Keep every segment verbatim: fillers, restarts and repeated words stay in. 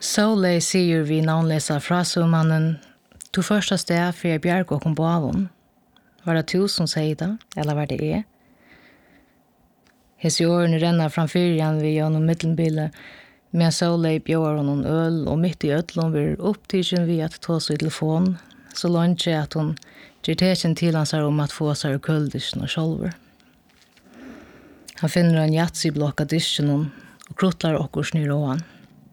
Soleil sier vi navnlesa frasumannen, to første sted for jeg bjerg og kom på avon. Var det to som sier det, eller var det jeg? Hese årene renner framfyr igjen vi gjennom middelbile, med Soleil bjør hun en øl, og midt i ødlom vi opptidsen vi at ta seg i telefon, så langt jeg at hun gjør teken til han seg om at få seg kuldisen og sjolver. Han finner en jatsi-blokk av disken og krutlar okkur snir av han.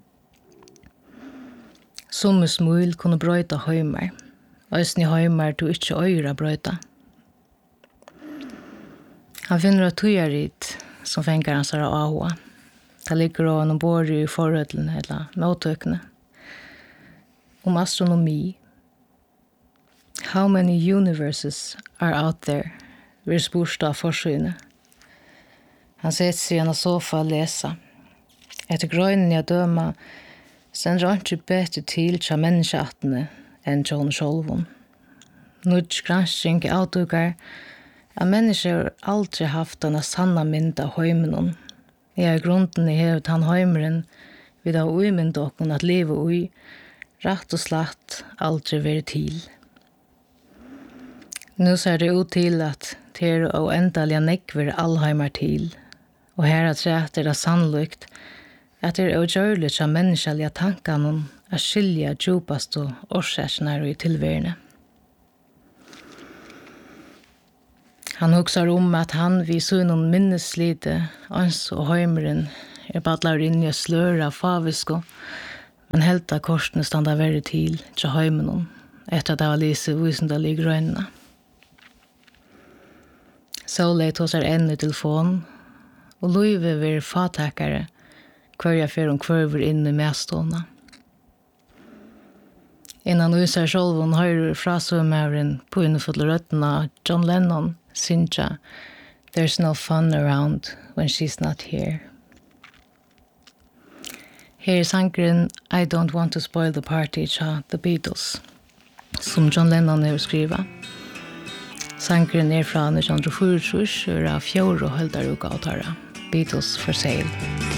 Somme smul kunne brøyta høymar, øysni høymar du ikkje øyra brøyta. Han finner et tøyarit som fengar hans av ahua. Det ligger av noen bor i forhødlen eller nåtøkene. Om astronomi. How many universes are out there? Vi er spurst av forsøyne. Han setter seg i en sofa og lesa. Etter grøynen jeg døma, sender han ikke bedre til til menneskeattene enn til henne sjølven. Nudj granskning er avdukker at mennesker aldri haft denne sanna mynd av høymen. Jeg er grunden i hevet han høymeren vid av uimynd okken at leve ui, rett og slett aldri være til. Nå ser det ut til at det er og endelig nekver allheimer til, og her er trett er det sannlykt at det er ugjørlig av menneskelige tankene å skilje djupast og årsaksene i tilværende. Han hugsar om at han viser noen minneslite, ans og høymeren er badlar inn i sløra favisko, men helt av korsene standa verre til til høymenen, etter at det var lise visendalig grønne. Soleil tog seg enn i telefon, og Louise var fatakere, hver jeg fer om kvørver inn i medstående. Innan Uysar Sjolvun høyrer fra svømmeren på innefulle røttene John Lennon, Sinja, there's no fun around when she's not here. Her er sangren I Don't Want to Spoil the Party fra The Beatles, som John Lennon har skrivet. Sangren er fra nitton fyrtiofyra og er av fjord og høldar uka av Beatles for sale.